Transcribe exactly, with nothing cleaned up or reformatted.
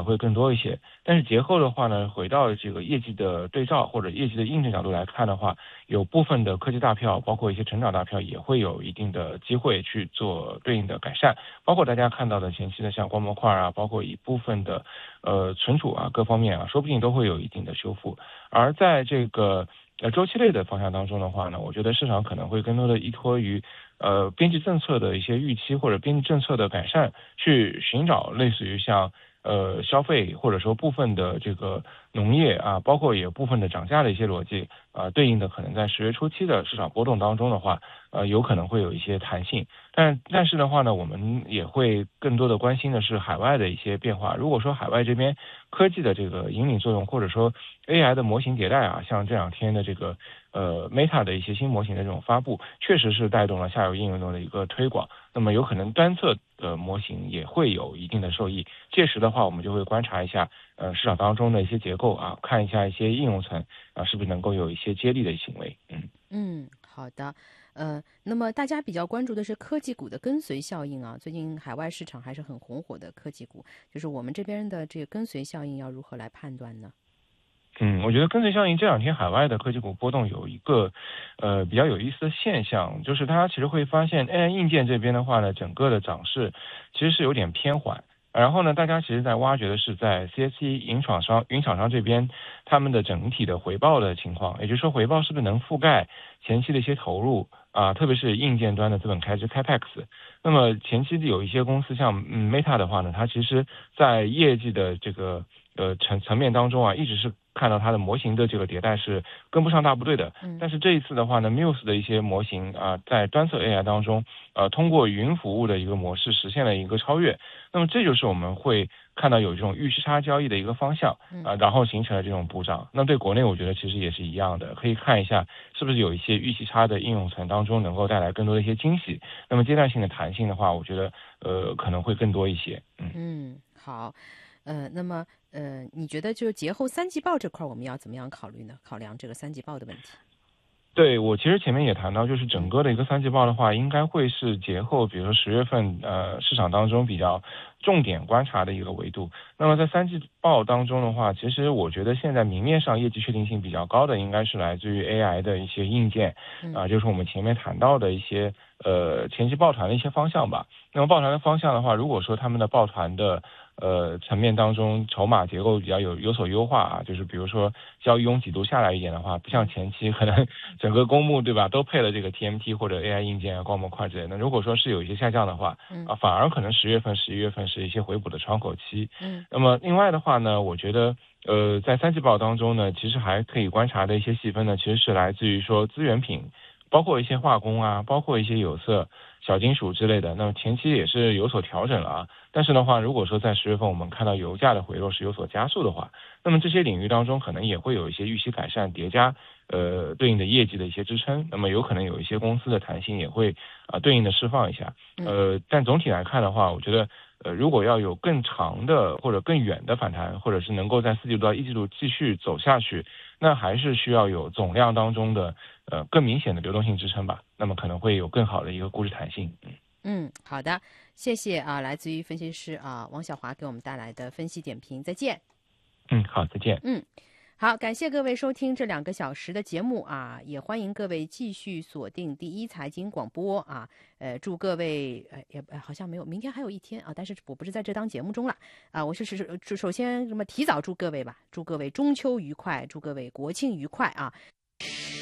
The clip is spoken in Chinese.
会更多一些。但是节后的话呢，回到这个业绩的对照或者业绩的印证角度来看的话，有部分的科技大票，包括一些成长大票，也会有一定的机会去做对应的改善。包括大家看到的前期的像光模块啊，包括一部分的呃存储啊各方面啊，说不定都会有一定的修复。而在这个呃周期类的方向当中的话呢，我觉得市场可能会更多的依托于呃边际政策的一些预期或者边际政策的改善，去寻找类似于像呃消费或者说部分的这个农业啊，包括也有部分的涨价的一些逻辑啊、呃，对应的可能在十月初期的市场波动当中的话，呃有可能会有一些弹性。但但是的话呢，我们也会更多的关心的是海外的一些变化。如果说海外这边科技的这个引领作用，或者说 A I 的模型迭代啊，像这两天的这个呃 Meta 的一些新模型的这种发布，确实是带动了下游应用的一个推广。那么有可能单侧的模型也会有一定的受益。届时的话，我们就会观察一下呃市场当中的一些结构啊，看一下一些应用层啊，是不是能够有一些接力的行为。嗯嗯，好的。呃，那么大家比较关注的是科技股的跟随效应啊，最近海外市场还是很红火的科技股，就是我们这边的这个跟随效应要如何来判断呢？ 嗯，我觉得跟随效应这两天海外的科技股波动有一个呃比较有意思的现象，就是大家其实会发现 A I 硬件这边的话呢，整个的涨势其实是有点偏缓。然后呢，大家其实在挖掘的是在 C S E 云厂商云厂商这边他们的整体的回报的情况，也就是说回报是不是能覆盖前期的一些投入啊，特别是硬件端的资本开支 Capex。那么前期有一些公司像嗯 Meta 的话呢，它其实在业绩的这个呃层层面当中啊，一直是看到它的模型的这个迭代是跟不上大部队的。 嗯但是这一次的话呢，Muse 的一些模型啊，在端侧 A I 当中，呃，通过云服务的一个模式实现了一个超越。那么这就是我们会看到有这种预期差交易的一个方向啊，然后形成了这种补涨。那对国内我觉得其实也是一样的，可以看一下是不是有一些预期差的应用层当中能够带来更多的一些惊喜。那么阶段性的弹性的话，我觉得呃可能会更多一些。嗯。 嗯，好。呃，那么呃，你觉得就是节后三季报这块儿我们要怎么样考虑呢？考量这个三季报的问题。 对，我其实前面也谈到，就是整嗯个的一个三季报的话，应该会是节后，比如说十月份，呃，市场当中比较重点观察的一个维度。那么在三季报当中的话，其实我觉得现在明面上业绩确定性比较高的，应该是来自于 A I 的一些硬件，啊、 嗯就是我们前面谈到的一些呃前期抱团的一些方向吧。那么抱团的方向的话，如果说他们的抱团的呃层面当中筹码结构比较有有所优化啊，就是比如说交易拥挤度下来一点的话，不像前期可能整个公募对吧都配了这个 T M T 或者 A I 硬件啊光模块之类的。那如果说是有一些下降的话嗯啊，反而可能十月份、十一月份是一些回补的窗口期。 嗯那么另外的话呢，我觉得呃在三季报当中呢，其实还可以观察的一些细分呢，其实是来自于说资源品。包括一些化工啊，包括一些有色、小金属之类的，那么前期也是有所调整了啊。但是的话，如果说在十月份我们看到油价的回落是有所加速的话，那么这些领域当中可能也会有一些预期改善叠加，呃，对应的业绩的一些支撑。那么有可能有一些公司的弹性也会啊、呃对应的释放一下。呃，但总体来看的话，我觉得呃，如果要有更长的或者更远的反弹，或者是能够在四季度到一季度继续走下去，那还是需要有总量当中的呃更明显的流动性支撑吧。那么可能会有更好的一个估值弹性。嗯嗯，好的，谢谢啊，来自于分析师啊王小华给我们带来的分析点评，再见。 嗯，好，再见。 嗯。好，感谢各位收听这两个小时的节目啊，也欢迎各位继续锁定第一财经广播啊。呃，祝各位呃也呃好像没有，明天还有一天啊，但是我不是在这档节目中了啊。我是是是首先什么提早祝各位吧，祝各位中秋愉快，祝各位国庆愉快啊。